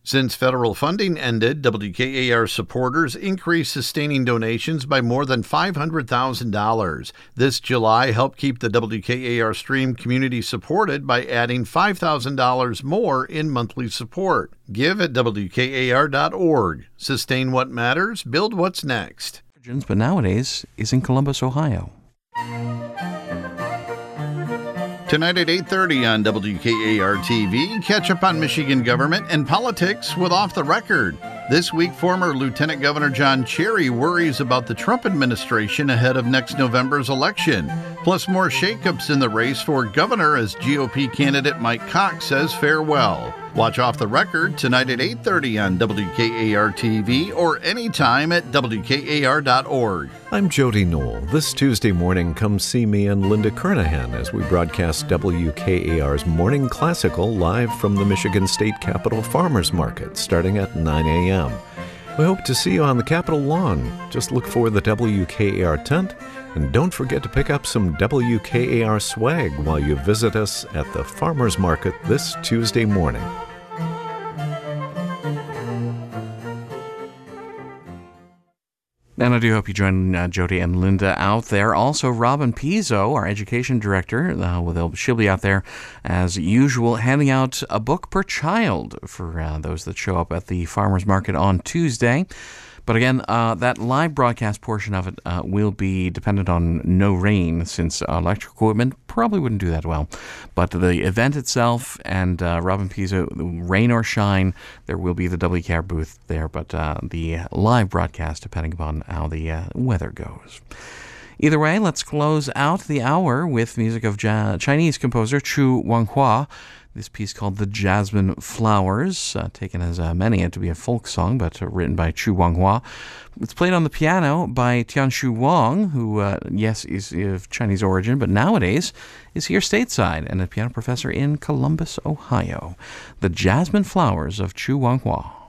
Since federal funding ended, WKAR supporters increased sustaining donations by more than $500,000. This July helped keep the WKAR stream community supported by adding $5,000 more in monthly support. Give at WKAR.org. Sustain what matters, build what's next. But nowadays is in Columbus, Ohio. Tonight at 8:30 on WKAR-TV, catch up on Michigan government and politics with Off the Record. This week, former Lieutenant Governor John Cherry worries about the Trump administration ahead of next November's election. Plus, more shakeups in the race for governor as GOP candidate Mike Cox says farewell. Watch Off the Record tonight at 8:30 on WKAR-TV or anytime at WKAR.org. I'm Jody Knoll. This Tuesday morning, come see me and Linda Kernahan as we broadcast WKAR's Morning Classical live from the Michigan State Capitol Farmers Market starting at 9 a.m. We hope to see you on the Capitol lawn. Just look for the WKAR tent, and don't forget to pick up some WKAR swag while you visit us at the Farmers Market this Tuesday morning. And I do hope you join Jody and Linda out there. Also, Robin Pizzo, our education director, she'll be out there as usual, handing out a book per child for those that show up at the farmers market on Tuesday. But again, that live broadcast portion of it will be dependent on no rain, since electric equipment probably wouldn't do that well. But the event itself and Robin Pizzo, rain or shine, there will be the WKR booth there. But the live broadcast, depending upon how the weather goes. Either way, let's close out the hour with music of Chinese composer Chu Wanghua. This piece called The Jasmine Flowers, taken as many it to be a folk song, but written by Chu Wanghua. It's played on the piano by Tianshu Wang, who, yes, is of Chinese origin, but nowadays is here stateside and a piano professor in Columbus, Ohio. The Jasmine Flowers of Chu Wanghua.